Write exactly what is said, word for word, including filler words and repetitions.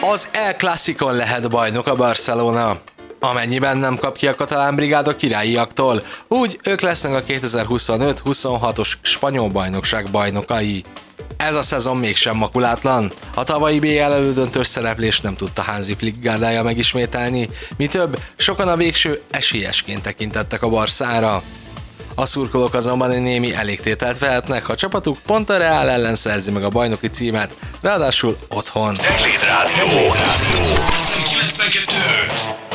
Az El Clasicon lehet bajnok a Barcelona. Amennyiben nem kap ki a katalán brigád a királyiaktól, úgy ők lesznek a kétezer-huszonöt huszonhatos spanyol bajnokság bajnokai. Ez a szezon mégsem makulátlan. A tavalyi bé el elődöntős szereplést nem tudta Hansi Flick gárdája megismételni, mi több, sokan a végső esélyesként tekintettek a Barszára. A szurkolók azonban egy némi elégtételt vehetnek, ha a csapatuk pont a Real ellen szerzi meg a bajnoki címet, ráadásul otthon. Cegléd Rádió! kilencvenkettő